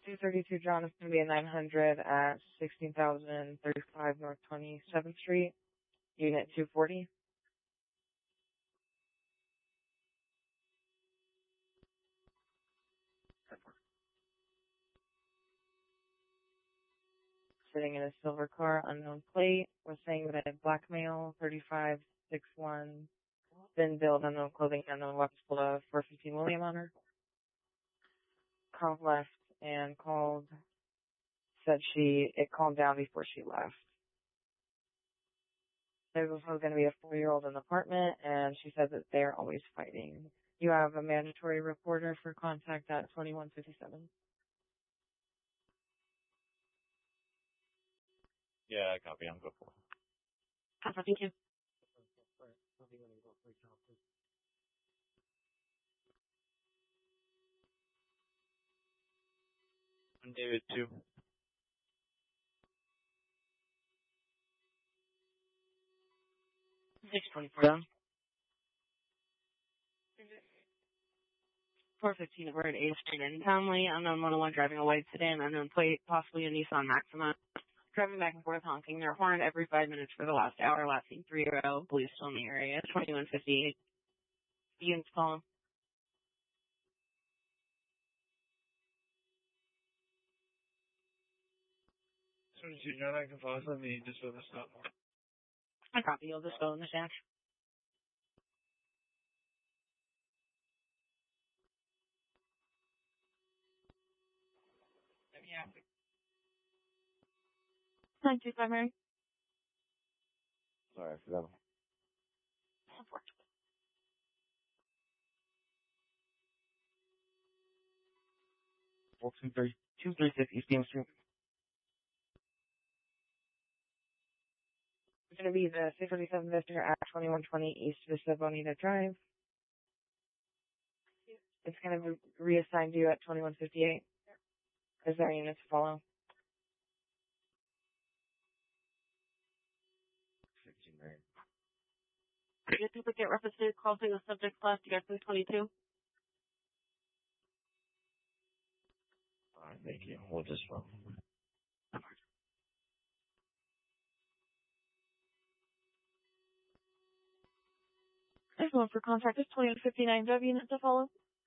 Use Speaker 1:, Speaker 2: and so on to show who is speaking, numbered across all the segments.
Speaker 1: 232 John is going to be a 900 at 16,035 North 27th Street, Unit 240. Sitting in a silver car, unknown plate, was saying that blackmail 3561, been billed, unknown clothing, unknown weapons, pulled out 415 William on her. Called left and called, said it calmed down before she left. There's also going to be a 4-year-old in the apartment, and she said that they're always fighting. You have a mandatory reporter for contact at 2157.
Speaker 2: Yeah, I copy. I'm good for it.
Speaker 1: Thank you.
Speaker 2: I'm David, too.
Speaker 1: 624 down. 415 we're at 8th Street in Townley. Unknown 101 driving a white sedan, unknown plate, possibly a Nissan Maxima. Driving back and forth, honking their horn every 5 minutes for the last hour, last seen 3-0. Police still in the area. 2158. Units calling.
Speaker 2: So did you know I can possibly need just for the stop?
Speaker 1: I copy. You'll just go in the shack. Yeah. 925 Mary.
Speaker 2: Sorry, I forgot.
Speaker 1: 236 East Main Street. It's going to be the 637 Vista at 2120 East Vista Bonita Drive. It's going to be reassigned to you at 2158. Is there units to follow?
Speaker 2: 16 Mary.
Speaker 1: Your duplicate reference to closing the subject left, you got 22.
Speaker 2: Alright, thank you. We'll just run.
Speaker 1: There's one for contact. It's 2159 W units to follow.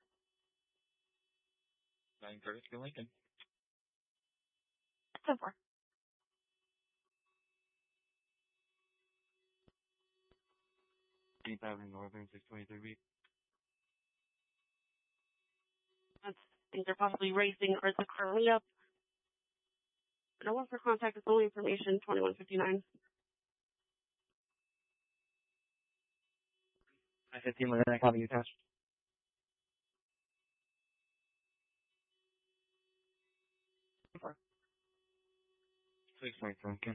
Speaker 2: 933 Lincoln.
Speaker 1: 10-4.
Speaker 2: Deep Avenue Northern 623B.
Speaker 1: Things are possibly racing or it's currently up. No one for contact is only information 2159.
Speaker 2: I 15 minutes. I copy you, Tash. 6 Lincoln.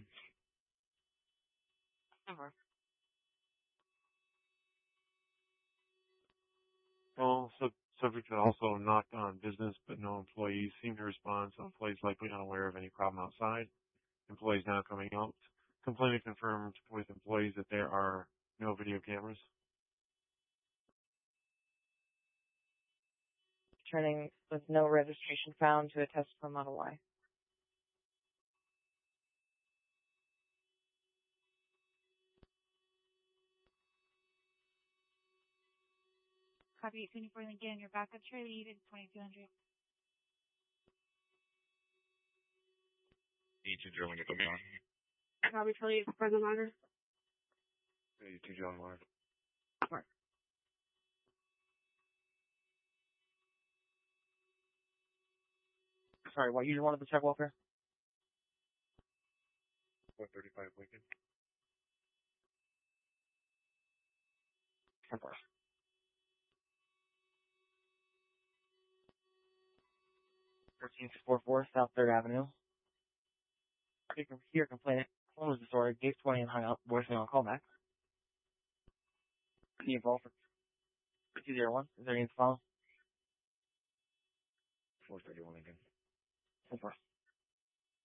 Speaker 1: 10-4.
Speaker 3: Well, subject had also knocked on business, but no employees seemed to respond, so employees likely unaware of any problem outside. Employees now coming out. Complainant confirmed with employees that there are no video cameras.
Speaker 1: Turning with no registration found to a test for Model Y.
Speaker 4: Copy 24 Lincoln, your backup trailer needed 2200.
Speaker 2: 82 German, get the on.
Speaker 1: Copy Charlie, present monitor.
Speaker 2: 82 John Mark.
Speaker 1: Sorry, what user wanted to check welfare?
Speaker 2: 435 Lincoln.
Speaker 1: 10-4. 13644 South 3rd Avenue. Here, complainant. Phone was disordered. Gate 20 and hung up. Voicemail on callback. Can you involve for 201? Is there any to follow?
Speaker 2: 431 Lincoln.
Speaker 1: 10-4.